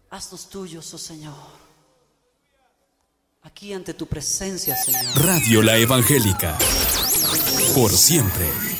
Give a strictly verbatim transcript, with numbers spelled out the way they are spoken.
Haznos tuyos, oh Señor. Aquí ante tu presencia, Señor. Radio La Evangélica. Por siempre.